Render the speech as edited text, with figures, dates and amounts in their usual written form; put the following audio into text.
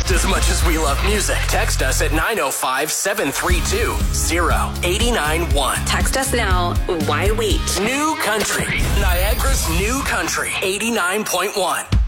Just as much as we love music, text us at 905-732-0891. Text us now. Why wait? New Country. Niagara's New Country. 89.1.